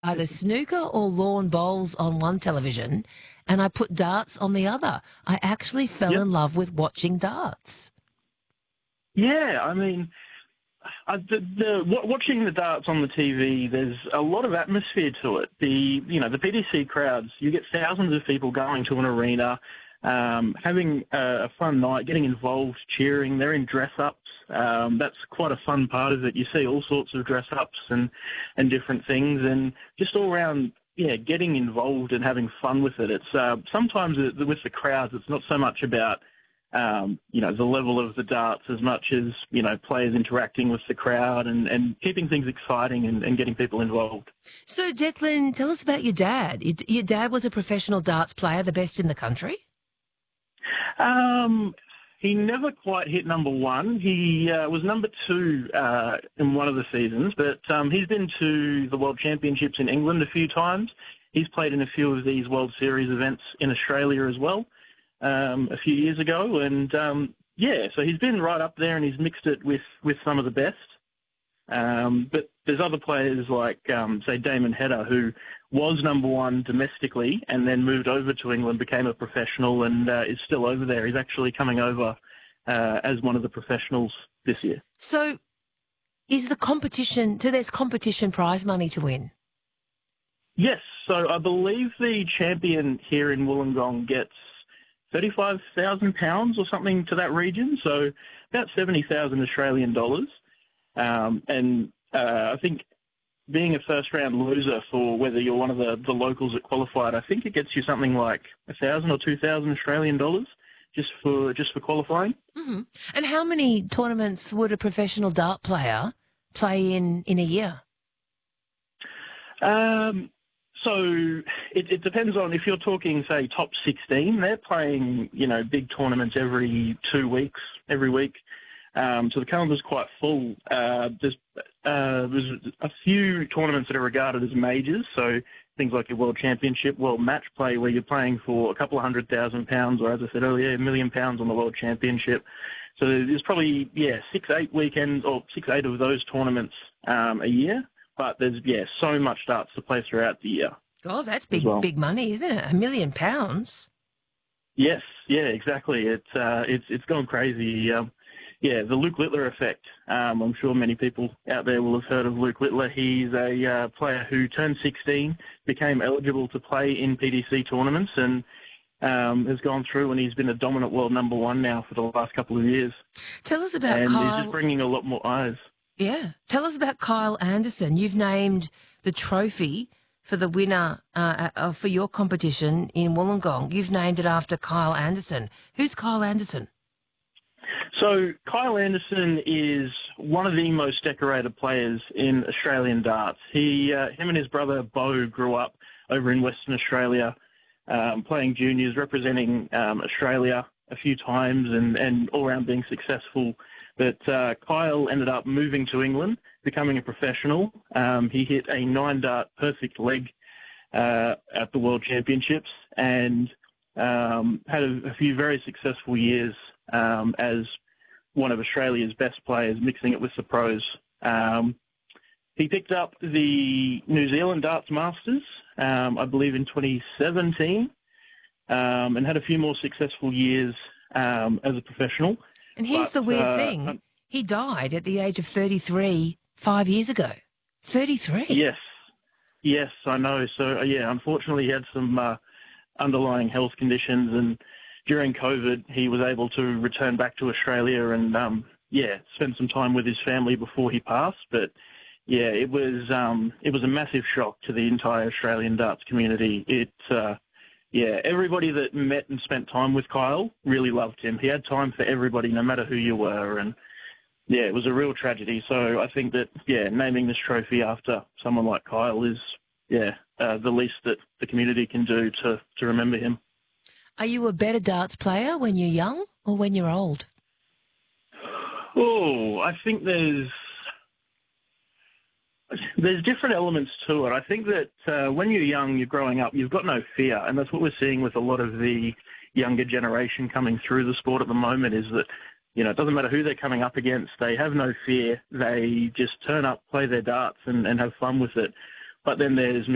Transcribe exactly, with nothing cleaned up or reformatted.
either snooker or lawn bowls on one television, and I put darts on the other. I actually fell Yep. in love with watching darts. Yeah, I mean, I, the, the wa- watching the darts on the T V, there's a lot of atmosphere to it. The you know the P D C crowds, you get thousands of people going to an arena, um, having a, a fun night, getting involved, cheering. They're in dress ups. Um, that's quite a fun part of it. You see all sorts of dress ups and and different things, and just all around. Yeah, getting involved and having fun with it. It's uh, sometimes it, with the crowds, it's not so much about um, you know, the level of the darts as much as, you know, players interacting with the crowd and, and keeping things exciting and, and getting people involved. So, Declan, tell us about your dad. Your, your dad was a professional darts player, the best in the country? Um, he never quite hit number one. He uh, was number two uh, in one of the seasons, but um, he's been to the World Championships in England a few times. He's played in a few of these World Series events in Australia as well um, a few years ago. And, um, yeah, so he's been right up there and he's mixed it with, with some of the best. Um, but there's other players like, um, say, Damon Hedder, who was number one domestically and then moved over to England, became a professional and uh, is still over there. He's actually coming over uh, as one of the professionals this year. So, is the competition, so there's competition prize money to win? Yes, so I believe the champion here in Wollongong gets thirty-five thousand pounds or something to that region, so about seventy thousand Australian dollars. Um, and uh, I think being a first-round loser for whether you're one of the, the locals that qualified, I think it gets you something like a thousand or two thousand Australian dollars just for just for qualifying. Mm-hmm. And how many tournaments would a professional dart player play in in a year? Um, so it, it depends on if you're talking, say, top sixteen. They're playing, you know, big tournaments every two weeks, every week. Um, so the calendar's quite full. Uh, there's, uh, there's a few tournaments that are regarded as majors, so things like your World Championship, World Match Play, where you're playing for a couple of hundred thousand pounds, or as I said earlier, a million pounds on the World Championship. So there's probably, yeah, six, eight weekends, or six, eight of those tournaments um, a year. But there's, yeah, so much darts to play throughout the year. Oh, that's as big, well. big money, isn't it? A million pounds. Yes, yeah, exactly. It's uh, it's it's gone crazy. Um, yeah, the Luke Littler effect. Um, I'm sure many people out there will have heard of Luke Littler. He's a uh, player who turned sixteen, became eligible to play in P D C tournaments, and um, has gone through, and he's been a dominant world number one now for the last couple of years. Tell us about and Kyle. he's just bringing a lot more eyes. Yeah. Tell us about Kyle Anderson. You've named the trophy for the winner uh, uh, for your competition in Wollongong. You've named it after Kyle Anderson. Who's Kyle Anderson? So Kyle Anderson is one of the most decorated players in Australian darts. He, uh, him and his brother Bo grew up over in Western Australia, um, playing juniors, representing um, Australia a few times, and, and all around being successful. But uh, Kyle ended up moving to England, becoming a professional. Um, he hit a nine-dart perfect leg uh, at the World Championships and um, had a, a few very successful years um, as one of Australia's best players, mixing it with the pros. Um, he picked up the New Zealand Darts Masters, um, I believe in twenty seventeen, um, and had a few more successful years um, as a professional. And here's But, the weird uh, thing. He died at the age of thirty-three five years ago. thirty-three? Yes. Yes, I know. So, uh, yeah, unfortunately he had some uh, underlying health conditions, and during COVID he was able to return back to Australia and, um, yeah, spend some time with his family before he passed. But, yeah, it was um, it was a massive shock to the entire Australian darts community. It, uh, yeah, everybody that met and spent time with Kyle really loved him. He had time for everybody, no matter who you were, and yeah, it was a real tragedy. So I think that, yeah, naming this trophy after someone like Kyle is, yeah, uh, the least that the community can do to, to remember him. Are you a better darts player when you're young or when you're old? Oh, I think there's there's different elements to it. I think that uh, when you're young, you're growing up, you've got no fear, and that's what we're seeing with a lot of the younger generation coming through the sport at the moment, is that, you know, it doesn't matter who they're coming up against. They have no fear. They just turn up, play their darts, and, and have fun with it. But then there's